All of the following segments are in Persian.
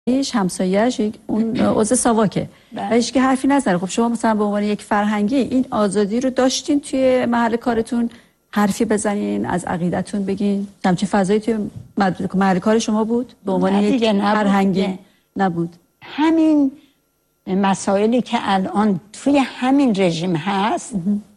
همسایه‌اش اون عضو ساواکه و هیچ که حرفی نزنه. خب شما مثلا به عنوان یک فرهنگی این آزادی رو داشتین توی محل کارتون حرفی بزنین، از عقیدتون بگین؟ همچین فضایی توی محل کار شما بود به عنوان یک فرهنگی؟ نبود. همین مسائلی که الان توی همین رژیم هست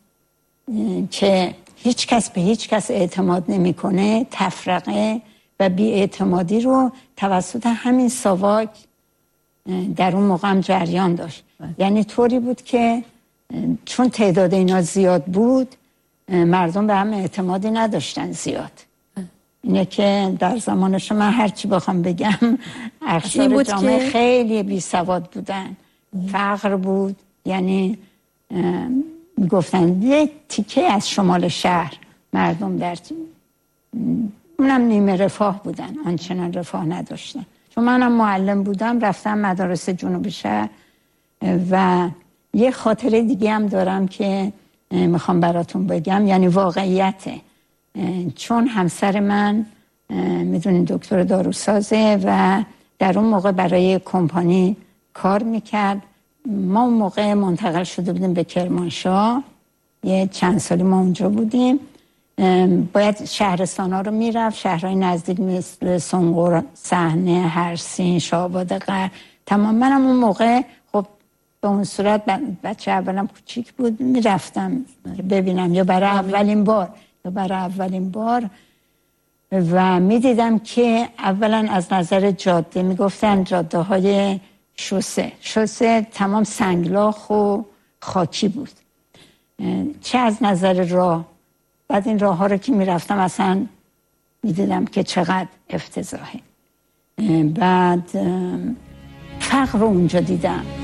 که هیچ کس به هیچ کس اعتماد نمیکنه، تفرقه و بی‌اعتمادی رو توسط همین ساواک در اون موقع هم جریان داشت. یعنی طوری بود که چون تعداد اینا زیاد بود مردم به هم اعتمادی نداشتن زیاد. اینه که در زمانش من هرچی بخوام بگم اقشار جامعه خیلی بی سواد بودن، فقر بود. یعنی میگفتن یک تیکه از شمال شهر مردم در اونم نیمه رفاه بودن، آنچنان رفاه نداشتن. چون منم معلم بودم رفتم مدارس جنوب شهر و یه خاطره دیگه هم دارم که میخوام براتون بگم، یعنی واقعیته. چون همسر من میدونین دکتر داروسازه و در اون موقع برای کمپانی کار میکرد. ما اون موقع منتقل شده بودیم به کرمانشاه، یه چند سالی ما اونجا بودیم. باید شهرستانا رو میرفت، شهرهای نزدیک مثل سنقر، صحنه، هرسین، شاهآباد غر. تمام منم اون موقع خب به اون صورت بچه اولم کوچیک بود میرفتم ببینم یا برای اولین بار و میدیدم که اولا از نظر جاده میگفتن جاده های شوسه تمام سنگلاخ و خاکی بود، چه از نظر راه. بعد این راه ها رو که میرفتم اصلا میدیدم که چقدر افتضاحه. بعد فقر رو اونجا دیدم.